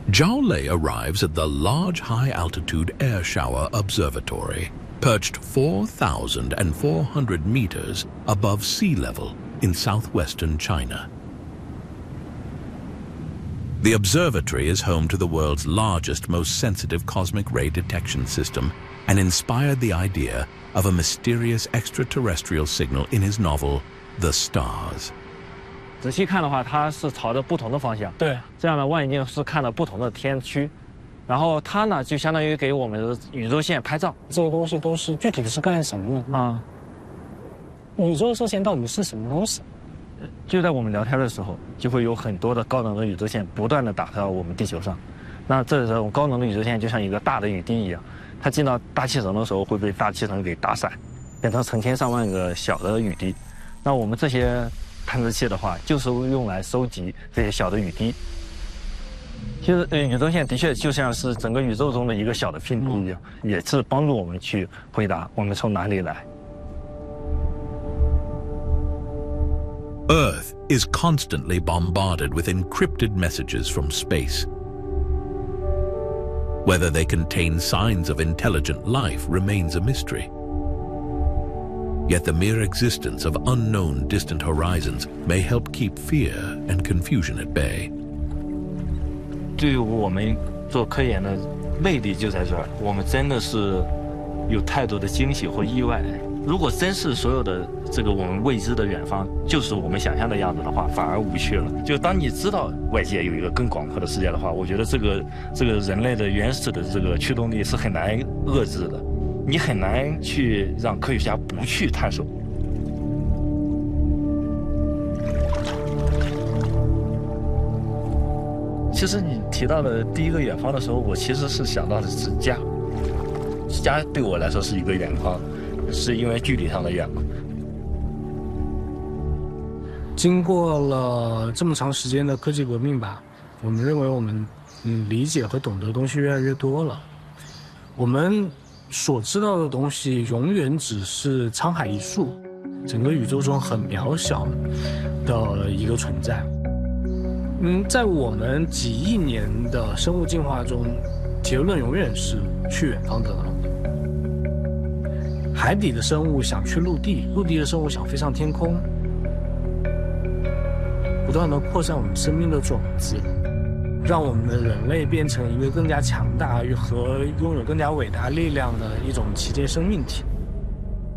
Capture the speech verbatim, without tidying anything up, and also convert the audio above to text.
Zhao Lei arrives at the large high-altitude air shower observatory, perched four thousand four hundred meters above sea level in southwestern China. The observatory is home to the world's largest, most sensitive cosmic ray detection system and inspired the idea of a mysterious extraterrestrial signal in his novel, The Stars. 仔细看的话，它是朝着不同的方向。对，这样呢，望远镜是看了不同的天区，然后它呢就相当于给我们的宇宙线拍照。 这些东西都是具体的是干什么的啊？宇宙射线到底是什么东西？ 就在我们聊天的时候，就会有很多的高能的宇宙线不断的打到我们地球上。那这时候高能的宇宙线就像一个大的雨滴一样，它进到大气层的时候会被大气层给打散，变成成千上万个小的雨滴。那我们这些探测器的话，就是用来收集这些小的雨滴。其实，呃，宇宙线的确就像是整个宇宙中的一个小的拼图一样，也是帮助我们去回答我们从哪里来。 Earth is constantly bombarded with encrypted messages from space. Whether they contain signs of intelligent life remains a mystery. Yet the mere existence of unknown distant horizons may help keep fear and confusion at bay. 对于我们做科研的魅力就在这儿，我们真的是有太多的惊喜和意外。如果真是所有的这个我们未知的远方就是我们想象的样子的话，反而无趣了。就当你知道外界有一个更广阔的世界的话，我觉得这个这个人类的原始的这个驱动力是很难遏制的，你很难去让科学家不去探索。其实你提到的第一个远方的时候，我其实是想到的是家。家对我来说是一个远方，是因为距离上的远方。 经过了这么长时间的科技革命吧，我们认为我们嗯理解和懂得的东西越来越多了。我们所知道的东西永远只是沧海一粟，整个宇宙中很渺小的一个存在。嗯，在我们几亿年的生物进化中，结论永远是去远方得到的。海底的生物想去陆地，陆地的生物想飞上天空，不断的扩散我们生命的种子，让我们的人类变成一个更加强大和拥有更加伟大力量的一种奇迹生命体。